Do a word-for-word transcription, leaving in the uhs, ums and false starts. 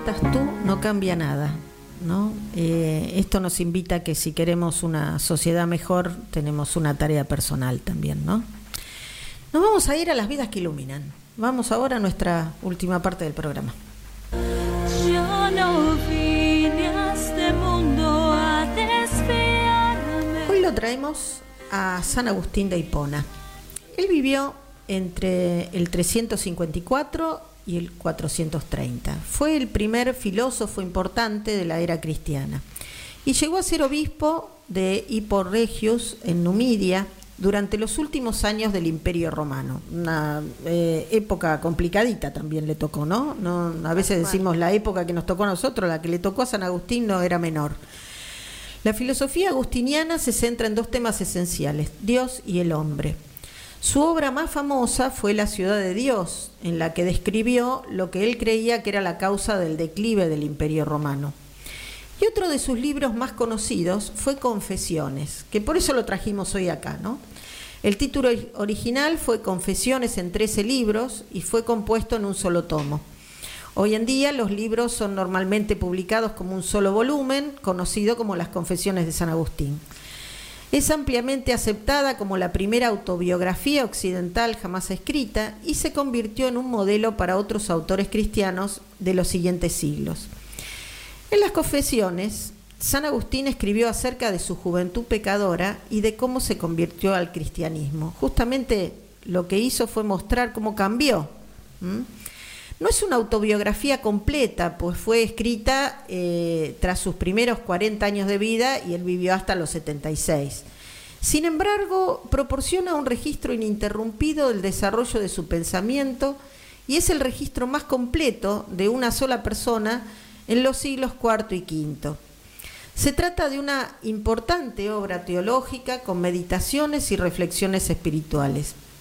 estás tú no cambia nada, ¿no? Eh, esto nos invita a que si queremos una sociedad mejor, tenemos una tarea personal también, ¿no? Nos vamos a ir a las vidas que iluminan. Vamos ahora a nuestra última parte del programa. Yo no vine a este mundo a desviarme. Hoy lo traemos a San Agustín de Hipona. Él vivió entre el trescientos cincuenta y cuatro y el cuatrocientos treinta. Fue el primer filósofo importante de la era cristiana y llegó a ser obispo de Hippo Regius en Numidia durante los últimos años del Imperio Romano. Una eh, época complicadita también le tocó, ¿no? no a veces decimos la época que nos tocó a nosotros, la que le tocó a San Agustín no era menor. La filosofía agustiniana se centra en dos temas esenciales: Dios y el hombre. Su obra más famosa fue La ciudad de Dios, en la que describió lo que él creía que era la causa del declive del Imperio Romano. Y otro de sus libros más conocidos fue Confesiones, que por eso lo trajimos hoy acá, ¿no? El título original fue Confesiones en trece libros y fue compuesto en un solo tomo. Hoy en día los libros son normalmente publicados como un solo volumen, conocido como las Confesiones de San Agustín. Es ampliamente aceptada como la primera autobiografía occidental jamás escrita y se convirtió en un modelo para otros autores cristianos de los siguientes siglos. En las Confesiones, San Agustín escribió acerca de su juventud pecadora y de cómo se convirtió al cristianismo. Justamente lo que hizo fue mostrar cómo cambió. ¿Mm? No es una autobiografía completa, pues fue escrita eh, tras sus primeros cuarenta años de vida y él vivió hasta los setenta y seis. Sin embargo, proporciona un registro ininterrumpido del desarrollo de su pensamiento y es el registro más completo de una sola persona en los siglos cuarto y quinto. Se trata de una importante obra teológica con meditaciones y reflexiones espirituales.